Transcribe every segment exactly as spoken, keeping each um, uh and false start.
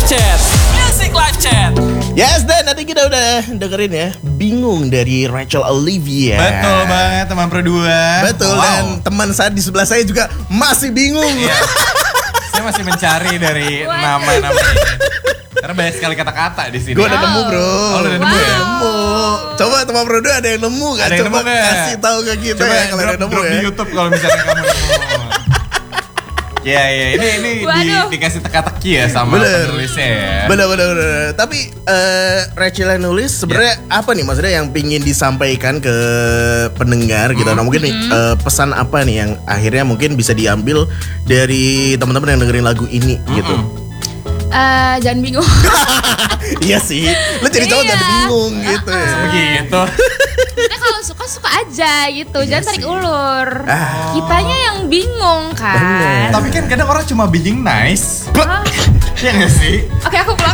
Chat, Music Live Chat. Yes, dan nanti kita udah dengerin ya Bingung dari Rachel Olivia. Betul banget teman Pro dua. Betul, wow. Dan teman saya di sebelah saya juga masih bingung. Iya. Saya masih mencari dari nama-nama ini. Karena banyak sekali kata-kata di sini. Gue udah nemu bro. Oh, udah nemu ya? Nemu. Coba teman Pro dua ada yang nemu gak? Ada yang Coba nemu gak? kasih tahu ke kita Coba ya kalau drop, ada nemu drop ya. di YouTube kalau misalnya kamu nemu. Ya ya ini ini di, dikasih teka-teki ya sama Bener. penulisnya ya. Bener bener bener. Tapi uh, Rachel yang nulis sebenarnya Ya. apa nih maksudnya yang pingin disampaikan ke pendengar gitu. Nah mungkin nih uh, pesan apa nih yang akhirnya mungkin bisa diambil dari teman-teman yang dengerin lagu ini gitu. Uh, jangan bingung. Iya sih. Lo jadi cowok Iya. jadi bingung gitu ya. Begitu. Kita kalau suka suka aja gitu, jangan tarik ulur. Ah. Kitanya yang bingung kan. Bener. Tapi kan kadang orang cuma being nice. Ah. Iya gak sih? Oke aku pulang.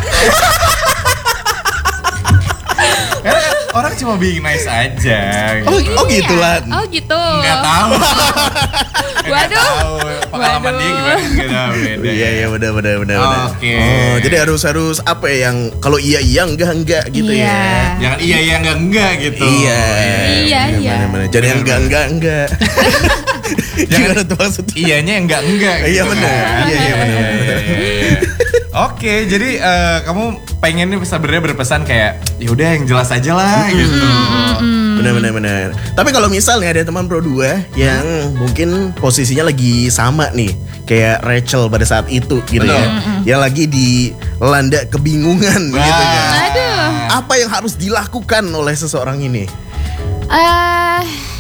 Karena kan orang cuma being nice aja. Oh, Gitu. oh gitu Lan. Oh gitu. Nggak tahu. Nggak Waduh. tahu. Pengalaman Waduh. dia gimana? Nggak tahu, beda. Iya iya benar benar benar. benar. Oke. Oh jadi harus harus apa ya yang kalau iya iya enggak enggak gitu Iya. ya. Jangan iya iya enggak enggak gitu. Iya. Iya, iya. Benar-benar. Jadi yang enggak enggak enggak. Gimana tuh maksudnya? Iyanya enggak enggak gitu. Iya benar. kan. Iya iya benar. Iya, iya, iya. Oke, jadi eh, kamu pengen nih sebenarnya berpesan kayak ya udah yang jelas aja lah gitu. Benar benar benar. Tapi kalau misalnya ada teman Pro dua yang mungkin posisinya lagi sama nih kayak Rachel pada saat itu gitu Betul. ya. Yang lagi dilanda kebingungan Wah. gitu kan. Aduh. Apa yang harus dilakukan oleh seseorang ini? Eh